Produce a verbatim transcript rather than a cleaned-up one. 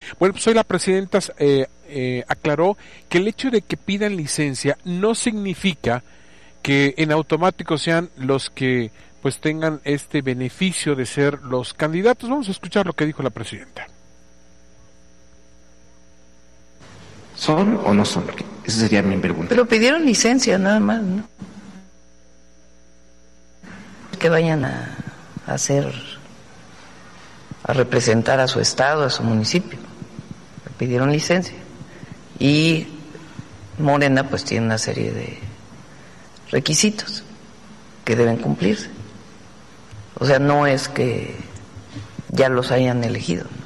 Bueno, pues hoy la presidenta eh, eh, aclaró que el hecho de que pidan licencia no significa que en automático sean los que pues tengan este beneficio de ser los candidatos. Vamos a escuchar lo que dijo la presidenta. ¿Son o no son? Esa sería mi pregunta. Pero pidieron licencia nada más, ¿no? Que vayan a, a hacer, a representar a su estado, a su municipio. Pidieron licencia. Y Morena pues tiene una serie de requisitos que deben cumplirse. O sea, no es que ya los hayan elegido.